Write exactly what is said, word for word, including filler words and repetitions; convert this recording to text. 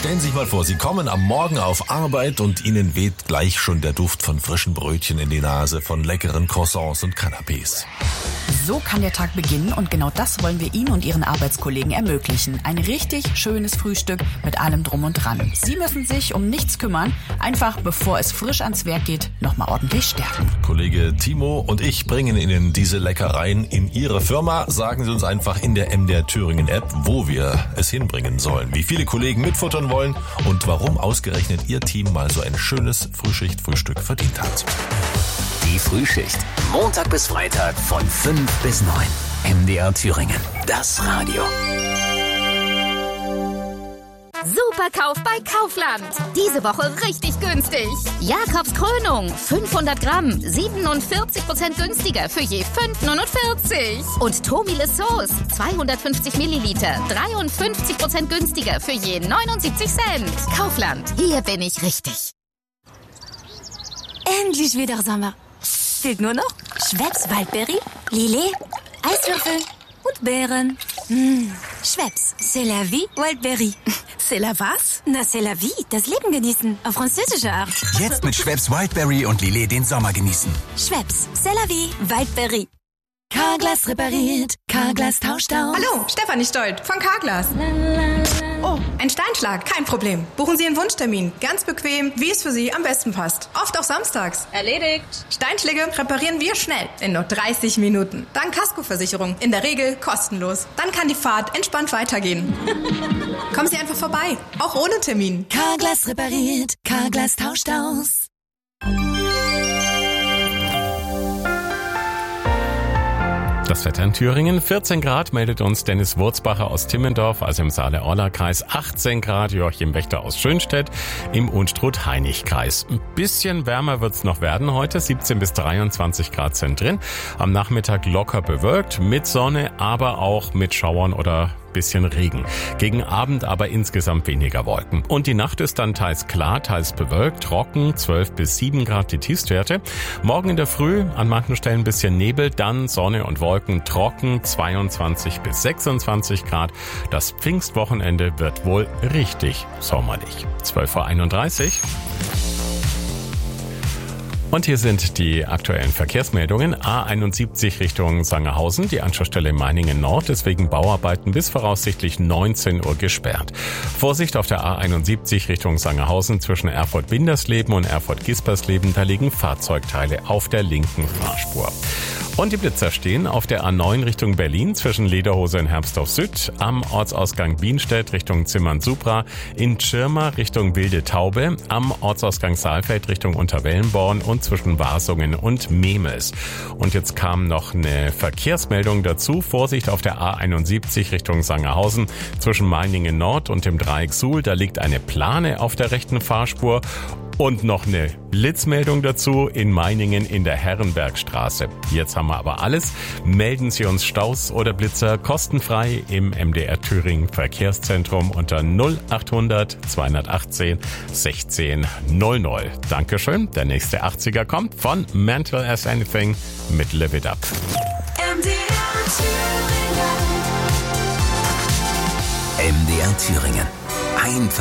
Stellen Sie sich mal vor, Sie kommen am Morgen auf Arbeit und Ihnen weht gleich schon der Duft von frischen Brötchen in die Nase, von leckeren Croissants und Canapés. So kann der Tag beginnen und genau das wollen wir Ihnen und Ihren Arbeitskollegen ermöglichen. Ein richtig schönes Frühstück mit allem Drum und Dran. Sie müssen sich um nichts kümmern, einfach bevor es frisch ans Werk geht, nochmal ordentlich stärken. Kollege Timo und ich bringen Ihnen diese Leckereien in Ihre Firma. Sagen Sie uns einfach in der M D R Thüringen App, wo wir es hinbringen sollen, wie viele Kollegen mitfuttern wollen und warum ausgerechnet Ihr Team mal so ein schönes Frühschicht-Frühstück verdient hat. Die Frühschicht. Montag bis Freitag von fünf bis neun. M D R Thüringen. Das Radio. Superkauf bei Kaufland. Diese Woche richtig günstig. Jakobs Krönung, fünfhundert Gramm, siebenundvierzig Prozent günstiger für je fünf Komma neunundvierzig. Und Tomile Sauce, zweihundertfünfzig Milliliter, dreiundfünfzig Prozent günstiger für je neunundsiebzig Cent. Kaufland, hier bin ich richtig. Endlich wieder Sommer. Fehlt nur noch Schweppes Waldberry, Lillet, Eiswürfel und Beeren. Mmh. Schweppes, c'est la vie, Waldberry. C'est la was? Na, c'est la vie, das Leben genießen, auf französische Art. Jetzt mit Schweppes Wildberry und Lillet den Sommer genießen. Schweppes, c'est la vie, Waldberry. Carglass repariert, Carglass tauscht aus. Hallo, Stefanie Stolt von Carglass. Oh, ein Steinschlag, kein Problem. Buchen Sie einen Wunschtermin, ganz bequem, wie es für Sie am besten passt. Oft auch samstags. Erledigt. Steinschläge reparieren wir schnell, in nur dreißig Minuten. Dank Kaskoversicherung, in der Regel kostenlos. Dann kann die Fahrt entspannt weitergehen. Kommen Sie einfach vorbei, auch ohne Termin. Carglass repariert, Carglass tauscht aus. Das Wetter in Thüringen, vierzehn Grad, meldet uns Dennis Wurzbacher aus Timmendorf, also im Saale-Orla-Kreis, achtzehn Grad, Joachim Wächter aus Schönstedt, im Unstrut-Heinig-Kreis. Ein bisschen wärmer wird's noch werden heute, siebzehn bis dreiundzwanzig Grad sind drin. Am Nachmittag locker bewölkt, mit Sonne, aber auch mit Schauern oder bisschen Regen. Gegen Abend aber insgesamt weniger Wolken. Und die Nacht ist dann teils klar, teils bewölkt, trocken, zwölf bis sieben Grad die Tiefstwerte. Morgen in der Früh an manchen Stellen ein bisschen Nebel, dann Sonne und Wolken, trocken, zweiundzwanzig bis sechsundzwanzig Grad. Das Pfingstwochenende wird wohl richtig sommerlich. zwölf Uhr einunddreißig. Und hier sind die aktuellen Verkehrsmeldungen. A einundsiebzig Richtung Sangerhausen, die Anschlussstelle Meiningen Nord ist wegen Bauarbeiten bis voraussichtlich neunzehn Uhr gesperrt. Vorsicht auf der A einundsiebzig Richtung Sangerhausen zwischen Erfurt-Bindersleben und Erfurt-Gispersleben, da liegen Fahrzeugteile auf der linken Fahrspur. Und die Blitzer stehen auf der A neun Richtung Berlin zwischen Lederhose und Hermsdorf Süd, am Ortsausgang Bienstedt Richtung Zimmern-Supra, in Tschirma Richtung Wilde Taube, am Ortsausgang Saalfeld Richtung Unterwellenborn und zwischen Wasungen und Memels. Und jetzt kam noch eine Verkehrsmeldung dazu. Vorsicht auf der A einundsiebzig Richtung Sangerhausen zwischen Meiningen Nord und dem Dreieck Suhl, da liegt eine Plane auf der rechten Fahrspur. Und noch eine Blitzmeldung dazu in Meiningen in der Herrenbergstraße. Jetzt haben wir aber alles. Melden Sie uns Staus oder Blitzer kostenfrei im M D R Thüringen Verkehrszentrum unter null achthundert zweihundertachtzehn sechzehn null null. Dankeschön. Der nächste achtziger kommt von Mental as Anything mit Live It Up. M D R Thüringen. M D R Thüringen. Einfach